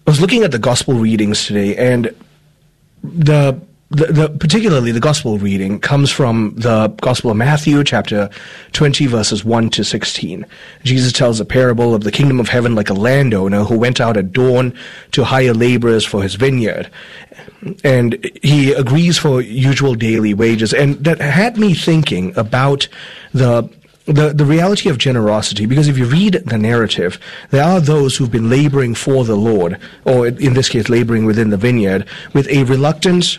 was looking at the gospel readings today, and particularly the gospel reading comes from the Gospel of Matthew, chapter 20, verses 1 to 16. Jesus tells a parable of the kingdom of heaven like a landowner who went out at dawn to hire laborers for his vineyard. And he agrees for usual daily wages. And that had me thinking about the reality of generosity, because if you read the narrative, there are those who've been laboring for the Lord, or in this case, laboring within the vineyard, with a reluctance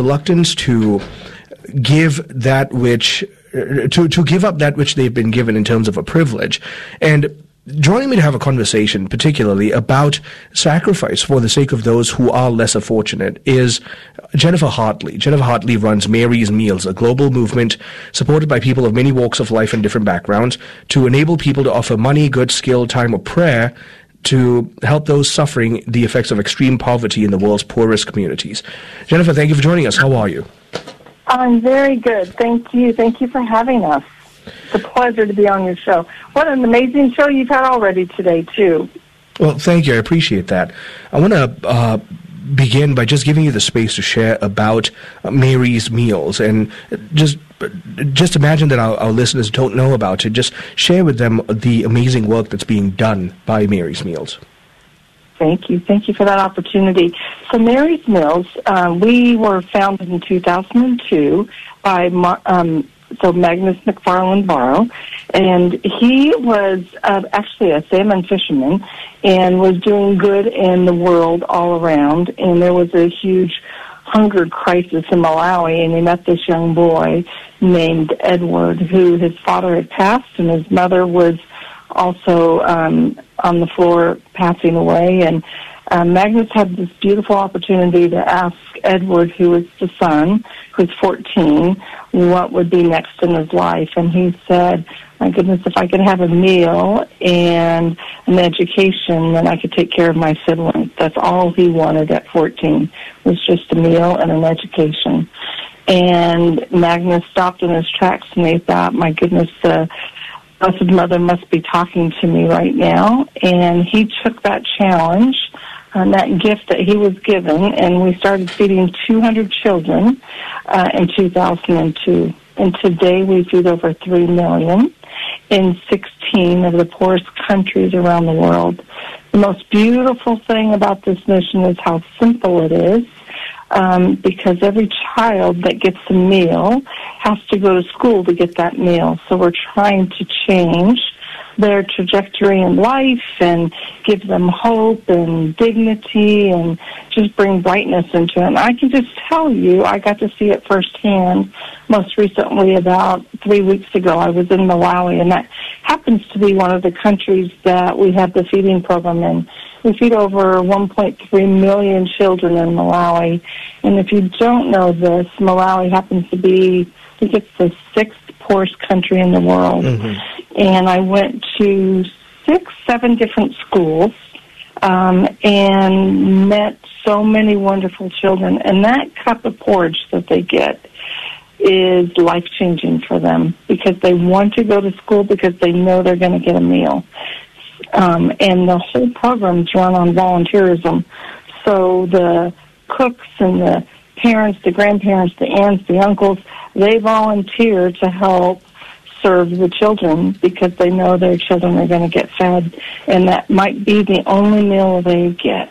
to give that which, to give up that which they've been given in terms of a privilege. And joining me to have a conversation, particularly about sacrifice for the sake of those who are lesser fortunate, is Jennifer Hartley. Jennifer Hartley runs Mary's Meals, a global movement supported by people of many walks of life and different backgrounds to enable people to offer money, good skill, time, or prayer to help those suffering the effects of extreme poverty in the world's poorest communities. Jennifer, thank you for joining us. How are you? I'm very good. Thank you. Thank you for having us. It's a pleasure to be on your show. What an amazing show you've had already today, too. Well, thank you. I appreciate that. I want to begin by just giving you the space to share about Mary's Meals. And just imagine that our listeners don't know about it. Just share with them the amazing work that's being done by Mary's Meals. Thank you. Thank you for that opportunity. So Mary's Meals, we were founded in 2002 by Magnus McFarland Barrow, and he was actually a salmon fisherman and was doing good in the world all around, and there was a huge hunger crisis in Malawi, and he met this young boy named Edward, who his father had passed, and his mother was also on the floor passing away, and Magnus had this beautiful opportunity to ask Edward, who was the son, who's 14, what would be next in his life. And he said, my goodness, if I could have a meal and an education, then I could take care of my siblings. That's all he wanted at 14, was just a meal and an education. And Magnus stopped in his tracks, and he thought, my goodness, the Blessed Mother must be talking to me right now. And he took that challenge, that gift that he was given, and we started feeding 200 children in 2002. And today we feed over 3 million in 16 of the poorest countries around the world. The most beautiful thing about this mission is how simple it is, because every child that gets a meal has to go to school to get that meal. So we're trying to change their trajectory in life and give them hope and dignity and just bring brightness into it. And I can just tell you, I got to see it firsthand most recently about 3 weeks ago. I was in Malawi, and that happens to be one of the countries that we have the feeding program in. We feed over 1.3 million children in Malawi. And if you don't know this, Malawi happens to be, I think it's the 6th poorest country in the world. Mm-hmm. And I went to 6-7 different schools and met so many wonderful children. And that cup of porridge that they get is life-changing for them, because they want to go to school because they know they're going to get a meal. And the whole program's run on volunteerism. So the cooks and the parents, the grandparents, the aunts, the uncles, they volunteer to help serve the children because they know their children are going to get fed, and that might be the only meal they get.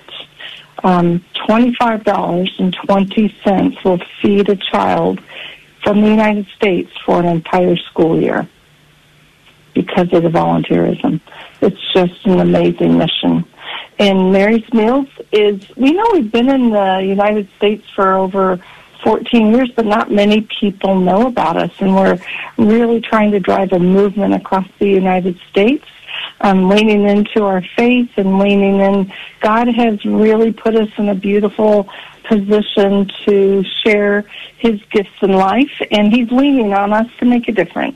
$25.20 will feed a child from the United States for an entire school year because of the volunteerism. It's just an amazing mission. And Mary's Meals is, we know we've been in the United States for over 14 years, but not many people know about us, and we're really trying to drive a movement across the United States, leaning into our faith and leaning in. God has really put us in a beautiful position to share His gifts in life, and He's leaning on us to make a difference.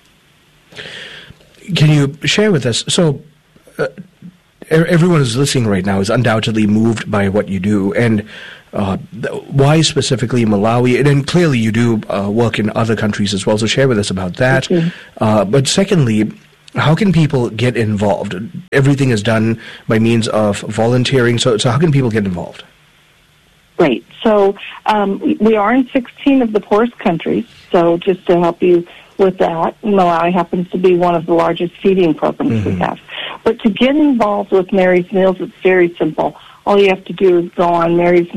Can you share with us, so everyone who's listening right now is undoubtedly moved by what you do, and why specifically Malawi? And then clearly you do work in other countries as well, so share with us about that. But secondly, How can people get involved? Everything is done by means of volunteering. So how can people get involved? Great. So we are in 16 of the poorest countries. So just to help you with that, Malawi happens to be one of the largest feeding programs we have. But to get involved with Mary's Meals, it's very simple. All you have to do is go on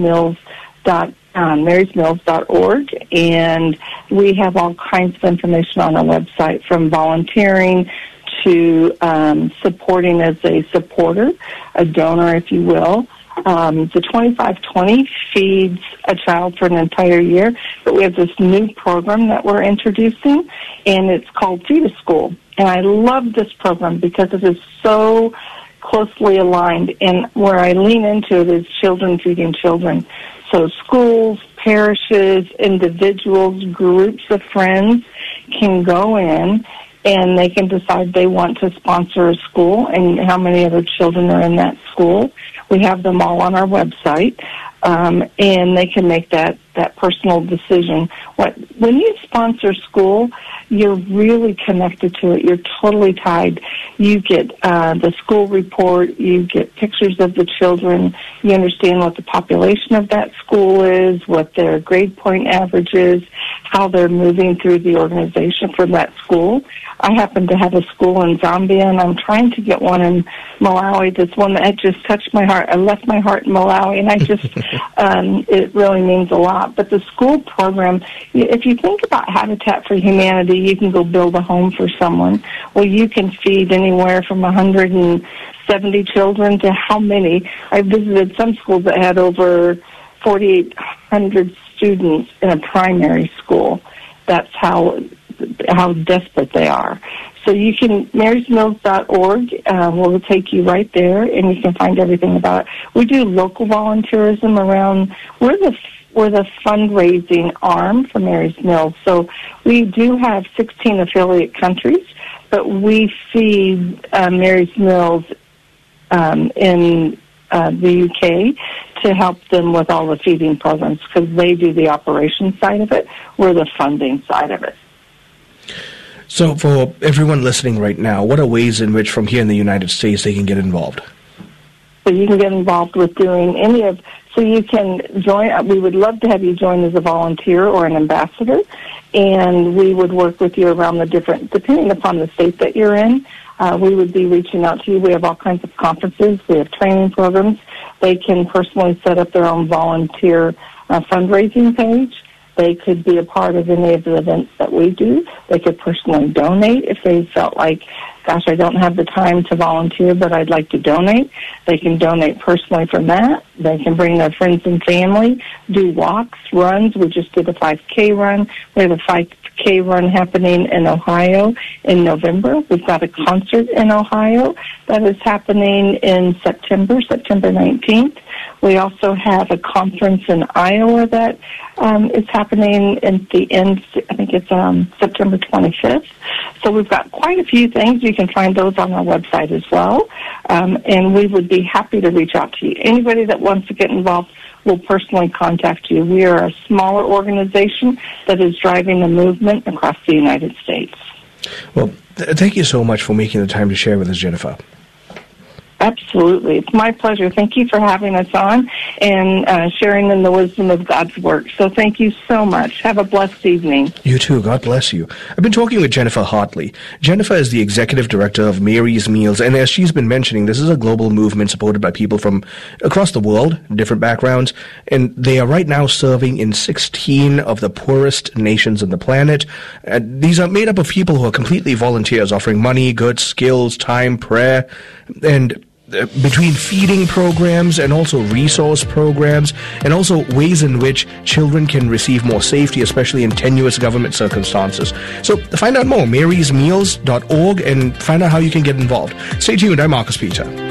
marysmeals.org, and we have all kinds of information on our website, from volunteering to supporting as a supporter, a donor, if you will. The 2520 feeds a child for an entire year, but we have this new program that we're introducing, and it's called Feed a School. And I love this program because it is so closely aligned, and where I lean into it is children feeding children. So schools, parishes, individuals, groups of friends can go in and they can decide they want to sponsor a school and how many other children are in that school. We have them all on our website, and they can make that personal decision. When you sponsor school, you're really connected to it. You're totally tied. You get the school report. You get pictures of the children. You understand what the population of that school is, what their grade point average is, how they're moving through the organization for that school. I happen to have a school in Zambia, and I'm trying to get one in Malawi. That's one that just touched my heart. I left my heart in Malawi, and I just, it really means a lot. But the school program, if you think about Habitat for Humanity, you can go build a home for someone. Well, you can feed anywhere from 170 children to how many? I visited some schools that had over 4,800 students in a primary school. That's how desperate they are. So you can, marysmeals.org will take you right there, and you can find everything about it. We do local volunteerism around, we're the fundraising arm for Mary's Meals. So we do have 16 affiliate countries, but we feed Mary's Meals in the UK to help them with all the feeding programs, because they do the operation side of it. We're the funding side of it. So for everyone listening right now, what are ways in which from here in the United States they can get involved? So you can get involved with doing so you can join. We would love to have you join as a volunteer or an ambassador, and we would work with you around the different, depending upon the state that you're in, we would be reaching out to you. We have all kinds of conferences. We have training programs. They can personally set up their own volunteer fundraising page. They could be a part of any of the events that we do. They could personally donate if they felt like, gosh, I don't have the time to volunteer, but I'd like to donate. They can donate personally from that. They can bring their friends and family, do walks, runs. We just did a 5K run. We have a 5K run happening in Ohio in November. We've got a concert in Ohio that is happening in September 19th. We also have a conference in Iowa that is happening at the end, I think it's September 25th. So we've got quite a few things. You can find those on our website as well. And we would be happy to reach out to you. Anybody that wants to get involved will personally contact you. We are a smaller organization that is driving the movement across the United States. Well, thank you so much for making the time to share with us, Jennifer. Absolutely. It's my pleasure. Thank you for having us on and sharing in the wisdom of God's work. So thank you so much. Have a blessed evening. You too. God bless you. I've been talking with Jennifer Hartley. Jennifer is the executive director of Mary's Meals, and as she's been mentioning, this is a global movement supported by people from across the world, different backgrounds, and they are right now serving in 16 of the poorest nations on the planet. These are made up of people who are completely volunteers, offering money, goods, skills, time, prayer, and between feeding programs and also resource programs and also ways in which children can receive more safety, especially in tenuous government circumstances. So find out more, marysmeals.org, and find out how you can get involved. Stay tuned. I'm Marcus Peter.